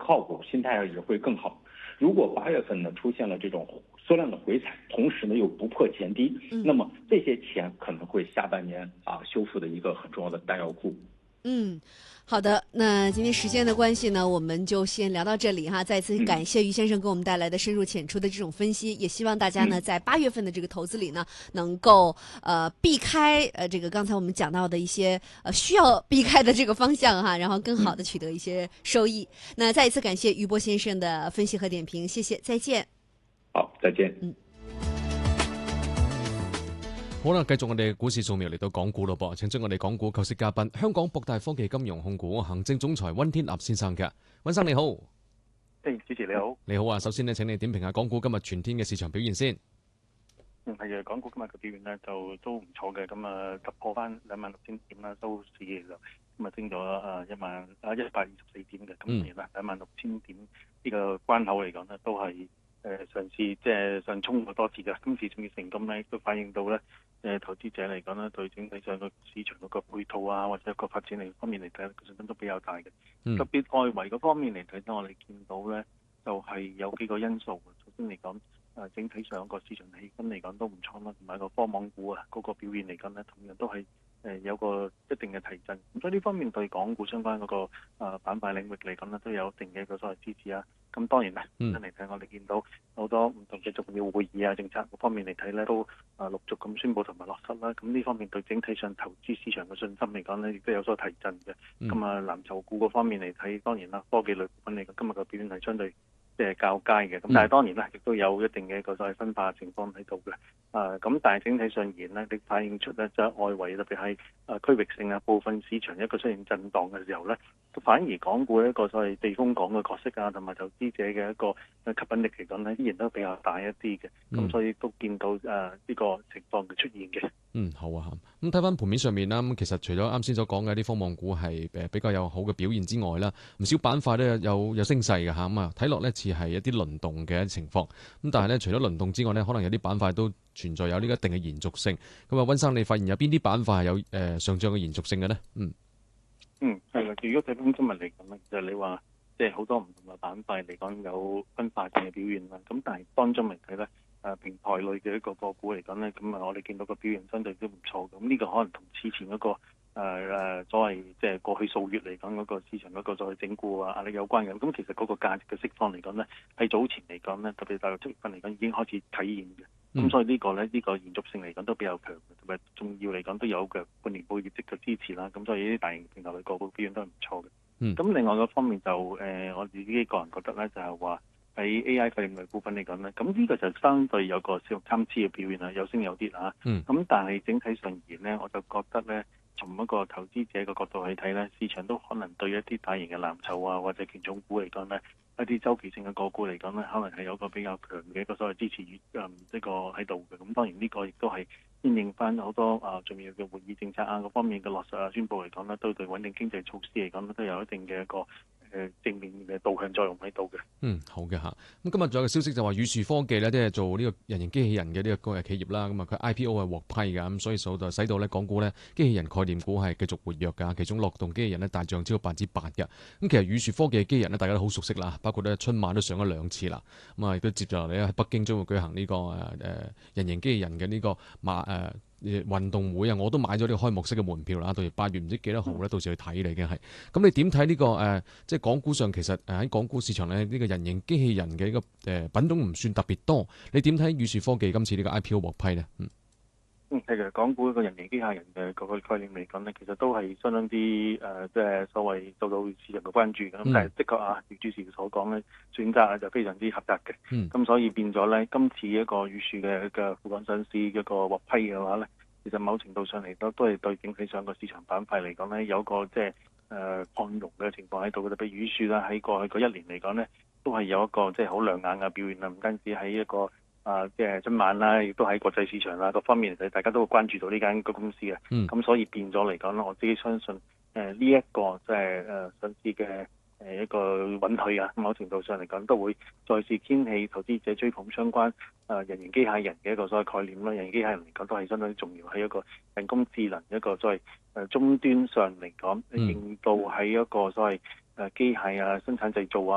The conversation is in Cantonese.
靠谱，心态也会更好。如果8月份呢出现了这种缩量的回踩，同时呢又不破前低，那么这些钱可能会下半年修复的一个很重要的弹药库。 好的，那今天时间的关系呢，我们就先聊到这里哈。再次感谢于先生给我们带来的深入浅出的这种分析，也希望大家呢在8月份的这个投资里呢，能够避开这个刚才我们讲到的一些需要避开的这个方向哈，然后更好的取得一些收益。那再一次感谢于波先生的分析和点评，谢谢，再见。 好，再见。 好啦，繼續我哋股市掃描嚟到港股咯噃，請出我哋港股構思嘉賓，香港博大科技金融控股行政總裁温天納先生嘅。温生你好。 主持你好。 你好啊，首先呢，請你點評下港股今日全天嘅市場表現先。 係啊，港股今日嘅表現呢就都唔錯嘅，咁突破翻26,000點啦，收市嘅時候咁升咗124點嘅，咁而家26,000點呢個關口嚟講呢，都係上次即係上衝過多次嘅，今次仲要成功呢，都反映到呢投資者嚟講呢，對整體上個市場嗰個配套啊，或者個發展方面嚟睇，信心都比較大嘅。特別外圍嗰方面嚟睇呢，我哋見到呢就係有幾個因素。首先嚟講，整體上個市場氣氛嚟講都唔錯啦，同埋個科網股嗰個表現嚟講呢，同樣都係有個一定嘅提振。咁所以呢方面對港股相關嗰個板塊領域嚟講呢，都有一定嘅一個所謂支持啊。咁當然啦，真嚟睇我哋見到好多唔同嘅重要會議啊、政策嗰方面嚟睇呢，都陸續咁宣佈同埋落實啦。咁呢方面對整體上投資市場嘅信心嚟講呢，亦都有所提振嘅。咁藍籌股嗰方面嚟睇，當然啦，科技類股份嚟講，今日嘅表現係相對即係較佳嘅。咁但係當然啦，亦都有一定嘅一個所謂分化情況喺度嘅。咁但係整體上而言呢，你反映出呢，就係外圍特別係區域性啊部分市場一個出現震盪嘅時候呢，反而港股一個所謂避風港嘅角色啊，同埋投資者嘅一個吸引力嚟講呢，依然都比較大一啲嘅。咁所以都見到呢個情況嘅出現嘅。 好啊。咁睇翻盤面上面啦，咁其實除咗啱先所講嘅啲科網股係比較有好嘅表現之外啦，唔少板塊都有升勢嘅嚇。咁啊睇落呢似係一啲輪動嘅情況。咁但係呢，除咗輪動之外呢，可能有啲板塊都存在有呢一定嘅延續性。咁啊，温生你發現有邊啲板塊係有上漲嘅延續性嘅呢？ 係啦。如果睇翻今日嚟講咧，就你話即係好多唔同嘅板塊嚟講有分化性嘅表現啦。咁但係當中嚟睇咧，平台類嘅一個個股嚟講咧，咁我哋見到個表現相對都唔錯。咁呢個可能同之前嗰個所謂即係過去數月嚟講嗰個市場嗰個所謂整固壓力有關嘅。咁其實嗰個價值嘅釋放嚟講咧，喺早前嚟講咧，特別大約7月份嚟講已經開始體現嘅。咁所以呢個延續性嚟講都比較強，同埋重要嚟講都有嘅半年報業績嘅支持啦。咁所以呢啲大型平台類個股表現都係唔錯嘅。咁另外個方面就我自己個人覺得咧，就係話喺 AI 概念類股份嚟講咧，咁呢個就相對有個小參差嘅表現啦，有升有跌啊。咁但係整體上而言咧，我就覺得咧，從一個投資者嘅角度去睇咧，市場都可能對一啲大型嘅藍籌啊或者權重股嚟講咧，一啲周期性嘅個股嚟講咧，可能係有個比較強嘅一個所謂支持呢個喺度嘅。咁當然呢個亦都係因應翻好多重要嘅會議政策啊嗰方面嘅落實啊宣佈嚟講咧，都對穩定經濟措施嚟講咧都有一定嘅一個正面嘅導向作用喺度嘅。 好嘅嚇。咁今日仲有個消息就話宇樹科技咧，即係做呢個人形機器人嘅呢個企業啦。咁啊佢 IPO 係獲批嘅，咁所以使到咧港股咧機器人概念股係繼續活躍㗎。其中樂動機器人咧大漲超過8%嘅。咁其實宇樹科技嘅機器人咧大家都好熟悉啦，包括咧春晚都上咗2次啦。咁啊亦都接住落嚟咧喺北京將會舉行呢個人形機器人嘅呢個運動會啊，我都買咗呢個開幕式嘅門票啦，到時8月唔知幾多號咧，到時去睇啦已經係。咁你點睇呢個即係港股上其實喺港股市場咧呢個人形機器人嘅呢個品種唔算特別多，你點睇宇樹科技今次呢個 IPO 獲批呢？ 係嘅，港股一個人形機械人嘅嗰個概念嚟講呢，其實都係相當之即係所謂受到市場嘅關注嘅。咁但係的確如主持所講呢，選擇就非常之狹窄嘅。咁所以變咗呢，今次一個宇樹嘅赴港上市一個獲批嘅話呢，其實某程度上嚟都係對整體上個市場板塊嚟講呢，有個即係擴容嘅情況喺度嘅。特別宇樹啦，喺過去嗰1年嚟講呢，都係有一個即係好亮眼嘅表現啦，唔單止喺一個即係春晚啦，亦都喺國際市場啦各方面大家都會關注到呢間公司嘅。咁所以變咗嚟講咧，我自己相信呢一個即係上市嘅一個允許啊，某程度上嚟講都會再次掀起投資者追捧相關人形機械人嘅一個所謂概念啦。人形機械人嚟講都係相當重要，喺一個人工智能一個所謂終端上嚟講，令到喺一個所謂機械生產製造